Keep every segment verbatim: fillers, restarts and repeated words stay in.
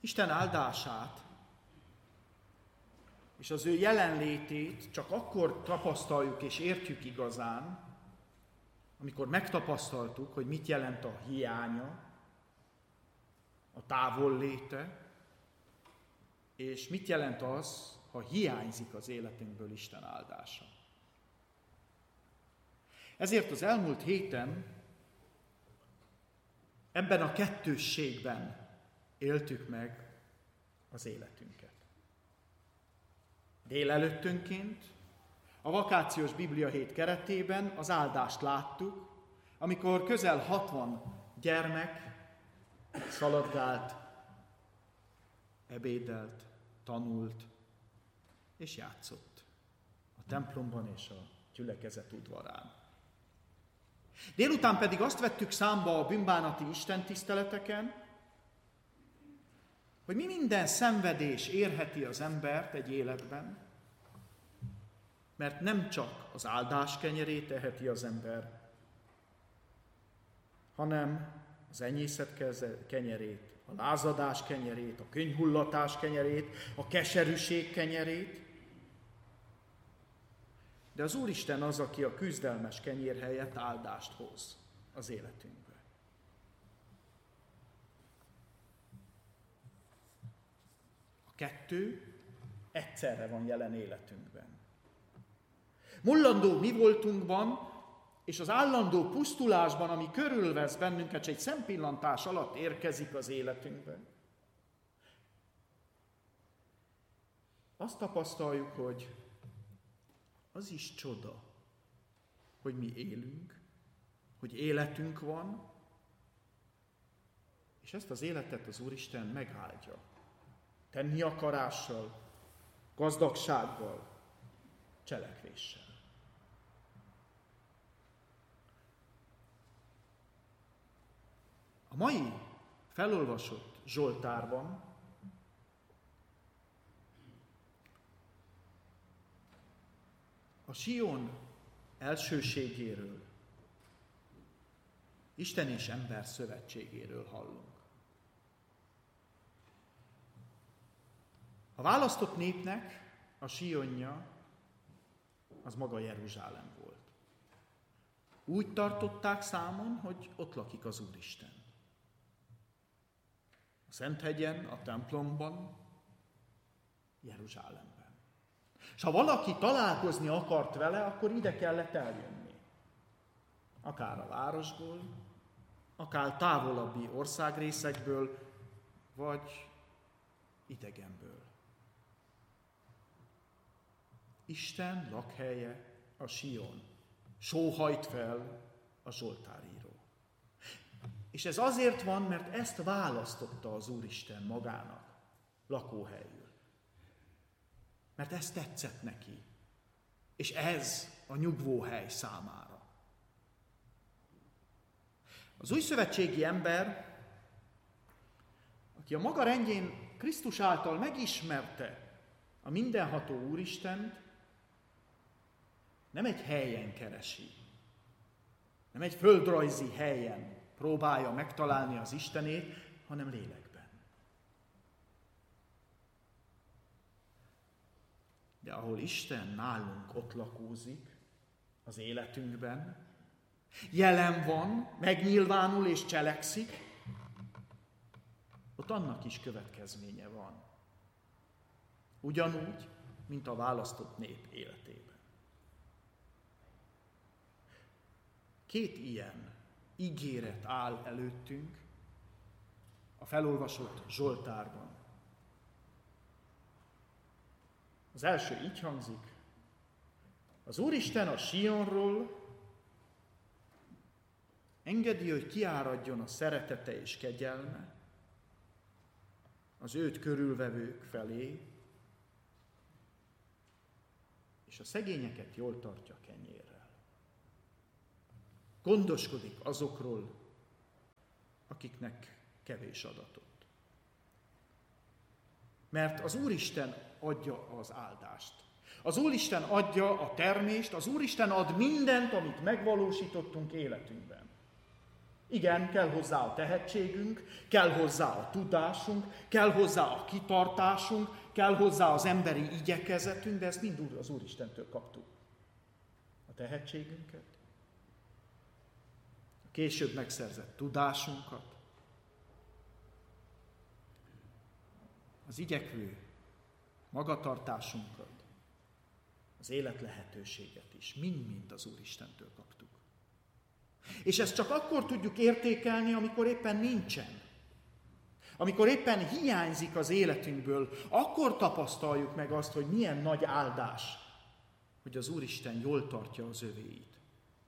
Isten áldását és az ő jelenlétét csak akkor tapasztaljuk és értjük igazán, amikor megtapasztaltuk, hogy mit jelent a hiánya, a távolléte, és mit jelent az, ha hiányzik az életünkből Isten áldása. Ezért az elmúlt héten ebben a kettősségben éltük meg az életünket. Délelőttönként a vakációs bibliahét keretében az áldást láttuk, amikor közel hatvan gyermek szaladgált, ebédelt, tanult és játszott a templomban és a gyülekezet udvarán. Délután pedig azt vettük számba a bűnbánati istentiszteleteken, hogy mi minden szenvedés érheti az embert egy életben, mert nem csak az áldás kenyerét eheti az ember, hanem az enyészet kenyerét, a lázadás kenyerét, a könnyhullatás kenyerét, a keserűség kenyerét. De az Úristen az, aki a küzdelmes kenyér helyett áldást hoz az életünkbe. A kettő egyszerre van jelen életünkben. Mullandó mi voltunkban, és az állandó pusztulásban, ami körülvesz bennünket, és egy szempillantás alatt érkezik az életünkbe. Azt tapasztaljuk, hogy az is csoda, hogy mi élünk, hogy életünk van, és ezt az életet az Úristen megáldja. Tenni akarással, gazdagsággal, cselekvéssel. A mai felolvasott Zsoltárban a Sion elsőségéről, Isten és ember szövetségéről hallunk. A választott népnek a Sionja az maga Jeruzsálem volt. Úgy tartották számon, hogy ott lakik az Úristen. A Szenthegyen, a templomban, Jeruzsálemben. És ha valaki találkozni akart vele, akkor ide kellett eljönni. Akár a városból, akár távolabbi országrészekből, vagy idegenből. Isten lakhelye a Sion. Sóhajt fel a Zsoltáríró. És ez azért van, mert ezt választotta az Úristen magának lakóhelyül. Mert ez tetszett neki. És ez a nyugvóhely számára. Az újszövetségi ember, aki a maga rendjén Krisztus által megismerte a mindenható Úristent, nem egy helyen keresi, nem egy földrajzi helyen próbálja megtalálni az Istenét, hanem lélekben. De ahol Isten nálunk ott lakózik, az életünkben, jelen van, megnyilvánul és cselekszik, ott annak is következménye van. Ugyanúgy, mint a választott nép életében. Két ilyen ígéret áll előttünk a felolvasott Zsoltárban. Az első így hangzik: az Úristen a Sionról engedi, hogy kiáradjon a szeretete és kegyelme az őt körülvevők felé, és a szegényeket jól tartja kenyérrel. Gondoskodik azokról, akiknek kevés adatot. Mert az Úristen adja az áldást. Az Úristen adja a termést, az Úristen ad mindent, amit megvalósítottunk életünkben. Igen, kell hozzá a tehetségünk, kell hozzá a tudásunk, kell hozzá a kitartásunk, kell hozzá az emberi igyekezetünk, de ezt mind az Úristentől kaptuk. A tehetségünket, a később megszerzett tudásunkat, az igyekvő magatartásunkat, az élet lehetőséget is, mind-mind az Úristentől kaptuk. És ezt csak akkor tudjuk értékelni, amikor éppen nincsen. Amikor éppen hiányzik az életünkből, akkor tapasztaljuk meg azt, hogy milyen nagy áldás, hogy az Úristen jól tartja az övéit.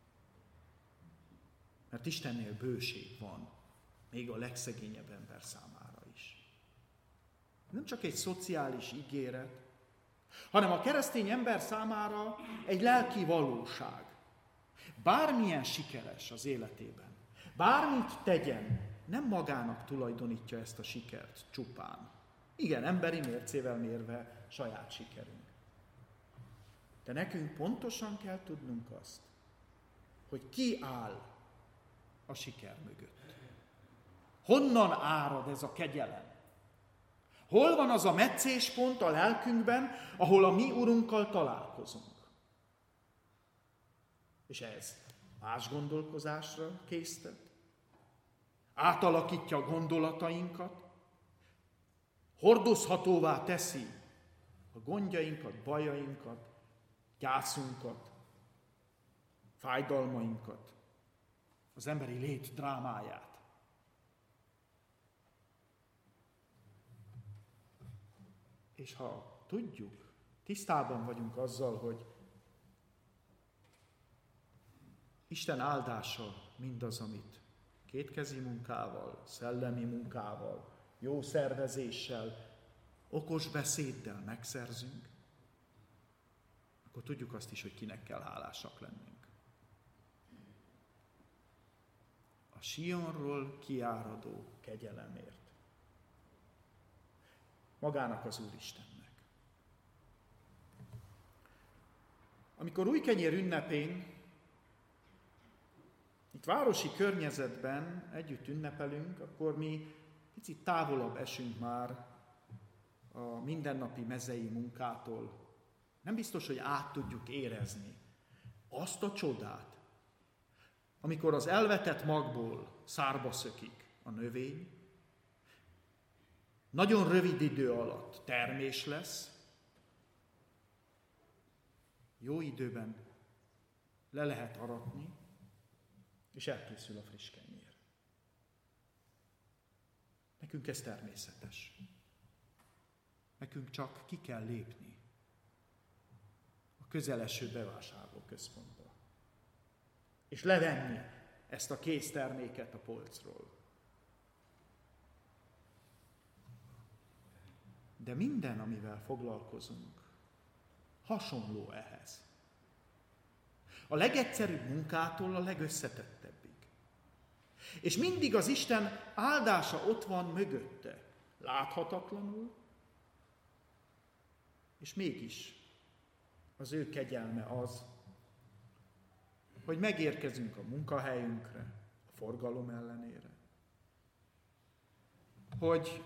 Mert Istennél bőség van, még a legszegényebb ember számára is. Nem csak egy szociális ígéret, hanem a keresztény ember számára egy lelki valóság. Bármilyen sikeres az életében, bármit tegyen, nem magának tulajdonítja ezt a sikert csupán. Igen, emberi mércével mérve saját sikerünk. De nekünk pontosan kell tudnunk azt, hogy ki áll a siker mögött. Honnan árad ez a kegyelem? Hol van az a meccéspont a lelkünkben, ahol a mi Urunkkal találkozunk? És ez más gondolkozásra késztet, átalakítja a gondolatainkat, hordozhatóvá teszi a gondjainkat, bajainkat, gyászunkat, fájdalmainkat, az emberi lét drámáját. És ha tudjuk, tisztában vagyunk azzal, hogy Isten áldása mindaz, amit kétkezi munkával, szellemi munkával, jó szervezéssel, okos beszéddel megszerzünk, akkor tudjuk azt is, hogy kinek kell hálásak lennünk. A Sionról kiáradó kegyelemért. Magának az Úristennek. Amikor Újkenyér ünnepén itt városi környezetben együtt ünnepelünk, akkor mi picit távolabb esünk már a mindennapi mezei munkától. Nem biztos, hogy át tudjuk érezni azt a csodát, amikor az elvetett magból szárba szökik a növény, nagyon rövid idő alatt termés lesz, jó időben le lehet aratni, és elkészül a friss kenyér. Nekünk ez természetes. Nekünk csak ki kell lépni a közeleső bevásárlóközpontba, és levenni ezt a készterméket a polcról. De minden, amivel foglalkozunk, hasonló ehhez. A legegyszerűbb munkától a legösszetettebbig. És mindig az Isten áldása ott van mögötte, láthatatlanul, és mégis az ő kegyelme az, hogy megérkezünk a munkahelyünkre, a forgalom ellenére, hogy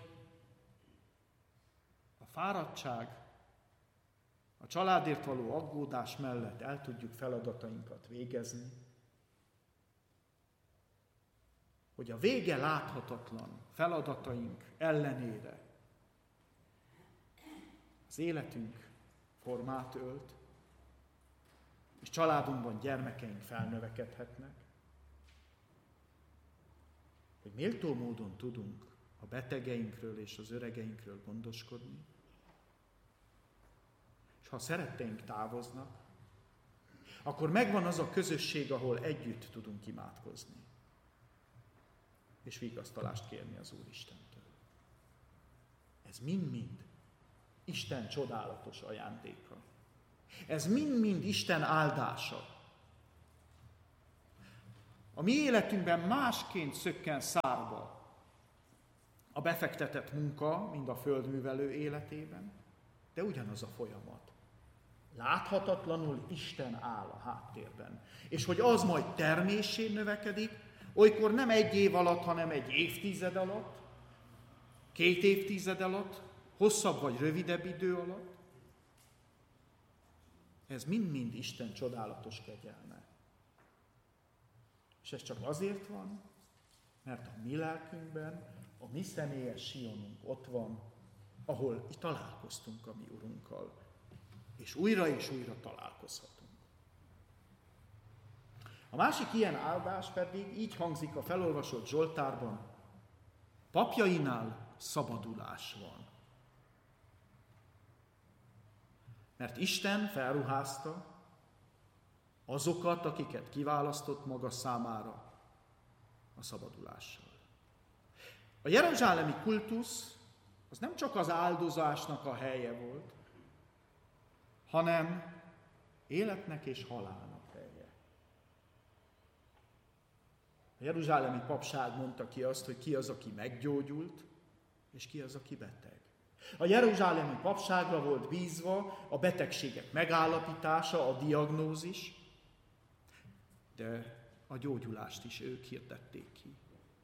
a fáradtság, a családért való aggódás mellett el tudjuk feladatainkat végezni, hogy a vége láthatatlan feladataink ellenére az életünk formát ölt, és családunkban gyermekeink felnövekedhetnek, hogy méltó módon tudunk a betegeinkről és az öregeinkről gondoskodni, és ha a szeretteink távoznak, akkor megvan az a közösség, ahol együtt tudunk imádkozni, és vigasztalást kérni az Úristentől. Ez mind-mind Isten csodálatos ajándéka. Ez mind-mind Isten áldása. A mi életünkben másként szökken szárba a befektetett munka, mint a földművelő életében, de ugyanaz a folyamat. Láthatatlanul Isten áll a háttérben. És hogy az majd terméssé növekedik, Olykor nem egy év alatt, hanem egy évtized alatt, két évtized alatt, hosszabb vagy rövidebb idő alatt. Ez mind-mind Isten csodálatos kegyelme. És ez csak azért van, mert a mi lelkünkben, a mi személyes Sionunk ott van, ahol találkoztunk a mi Urunkkal, és újra és újra találkozhatunk. A másik ilyen áldás pedig így hangzik a felolvasott Zsoltárban: papjainál szabadulás van. Mert Isten felruházta azokat, akiket kiválasztott maga számára a szabadulással. A jeruzsálemi kultusz az nem csak az áldozásnak a helye volt, hanem életnek és halálnak helye. A jeruzsálemi papság mondta ki azt, hogy ki az, aki meggyógyult, és ki az, aki beteg. A jeruzsálemi papságra volt bízva a betegségek megállapítása, a diagnózis, de a gyógyulást is ők hirdették ki.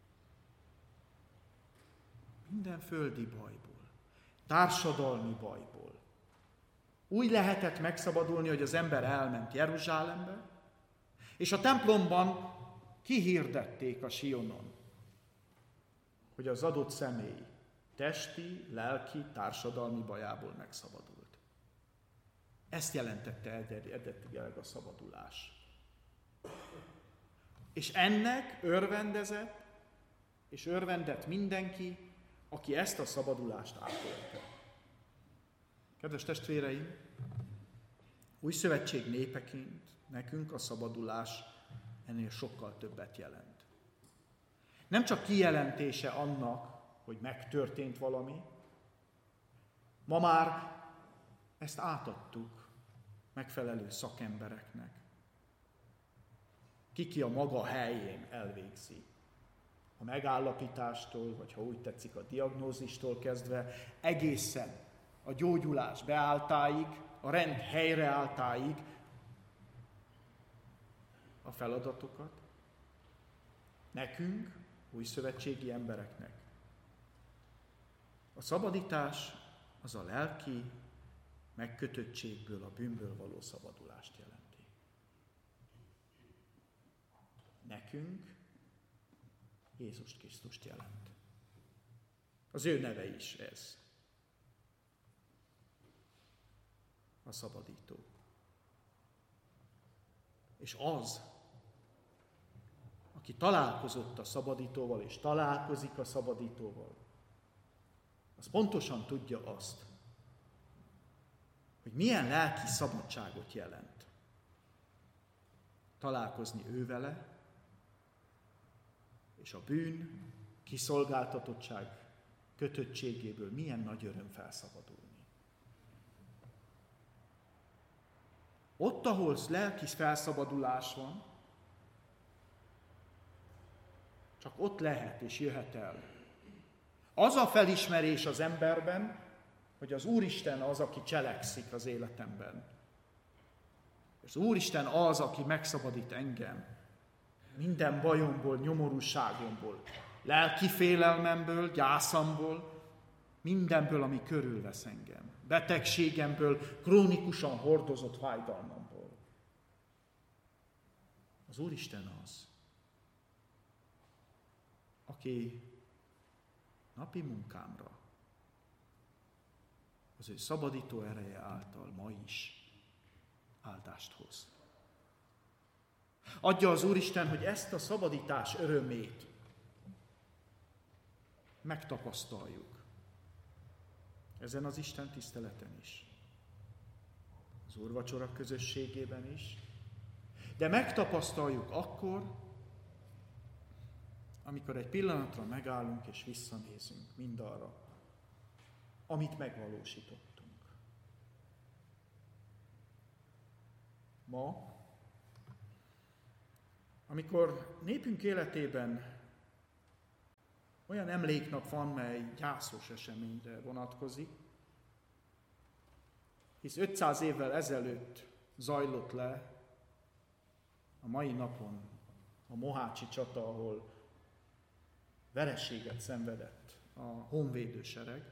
Minden földi bajból, társadalmi bajból. Úgy lehetett megszabadulni, hogy az ember elment Jeruzsálembe, és a templomban kihirdették a Sionon, hogy az adott személy testi, lelki, társadalmi bajából megszabadult. Ezt jelentette eredetileg a szabadulás. És ennek örvendezett, és örvendett mindenki, aki ezt a szabadulást átélte. Kedves testvéreim, új szövetség népeként nekünk a szabadulás ennél sokkal többet jelent. Nem csak kijelentése annak, hogy megtörtént valami, ma már ezt átadtuk megfelelő szakembereknek. Ki-ki a maga helyén elvégzi. A megállapítástól, vagy ha úgy tetszik, a diagnózistól kezdve, egészen a gyógyulás beálltáig, a rend helyreálltáig a feladatokat nekünk, újszövetségi embereknek. A szabadítás az a lelki megkötöttségből, a bűnből való szabadulást jelenti. Nekünk Jézus Krisztust jelent. Az ő neve is ez. A szabadító. És az, aki találkozott a szabadítóval, és találkozik a szabadítóval, az pontosan tudja azt, hogy milyen lelki szabadságot jelent találkozni ő vele, és a bűn, kiszolgáltatottság kötöttségéből milyen nagy öröm felszabadulni. Ott, ahol lelki felszabadulás van, csak ott lehet és jöhet el az a felismerés az emberben, hogy az Úristen az, aki cselekszik az életemben. Az Úristen az, aki megszabadít engem minden bajomból, nyomorúságomból, lelki félelmemből, gyászamból, mindenből, ami körülvesz engem. Betegségemből, krónikusan hordozott fájdalmamból. Az Úristen az, aki napi munkámra az ő szabadító ereje által ma is áldást hoz. Adja az Úristen, hogy ezt a szabadítás örömét megtapasztaljuk. Ezen az Isten tiszteleten is. Az úrvacsora közösségében is. De megtapasztaljuk akkor, amikor egy pillanatra megállunk és visszanézünk mindarra, amit megvalósítottunk. Ma, amikor népünk életében olyan emléknap van, mely gyászos eseményre vonatkozik, hisz ötszáz évvel ezelőtt zajlott le a mai napon a mohácsi csata, ahol vereséget szenvedett a honvédő sereg.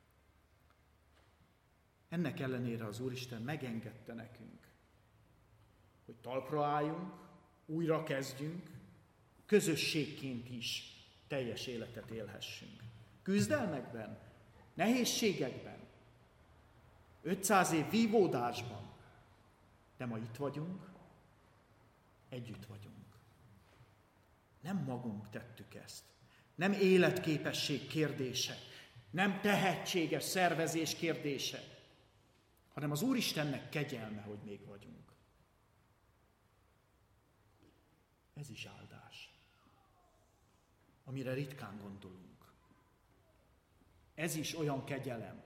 Ennek ellenére az Úristen megengedte nekünk, hogy talpra álljunk, újra kezdjünk, közösségként is teljes életet élhessünk. Küzdelmekben, nehézségekben, ötszáz év vívódásban, de ma itt vagyunk, együtt vagyunk. Nem magunk tettük ezt. Nem életképesség kérdése, nem tehetséges szervezés kérdése, hanem az Úristennek kegyelme, hogy még vagyunk. Ez is áldás, amire ritkán gondolunk. Ez is olyan kegyelem,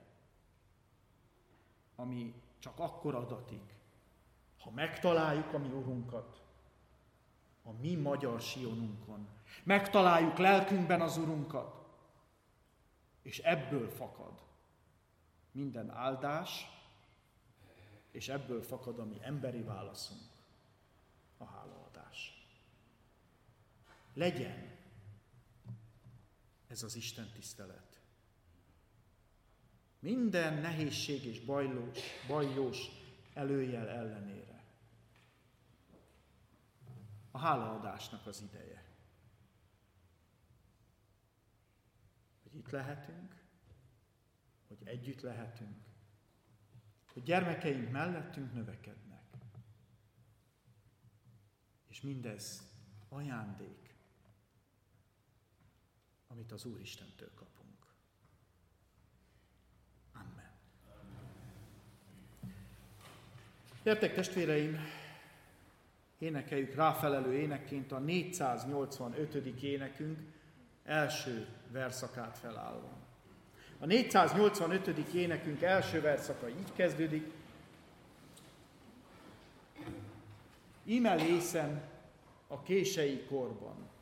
ami csak akkor adatik, ha megtaláljuk a mi Urunkat, a mi magyar Sionunkon. Megtaláljuk lelkünkben az Urunkat, és ebből fakad minden áldás, és ebből fakad a mi emberi válaszunk, a hálaadás. Legyen ez az Isten tisztelet. Minden nehézség és bajlós, bajós előjel ellenére. A hálaadásnak az ideje. Hogy itt lehetünk, hogy együtt lehetünk, hogy gyermekeink mellettünk növekednek. És mindez ajándék, amit az Úristentől kapunk. Amen. Gyertek, testvéreim, énekeljük ráfelelő énekként a négyszáznyolcvanötödik énekünk első verszakát felállva. A négyszáznyolcvanötödik énekünk első verszaka így kezdődik. Íme lészen a kései korban.